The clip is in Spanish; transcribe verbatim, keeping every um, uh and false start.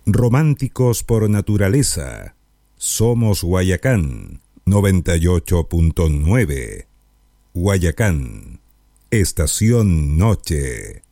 Románticos por naturaleza. Somos Guayacán noventa y ocho punto nueve. Guayacán, Estación Noche.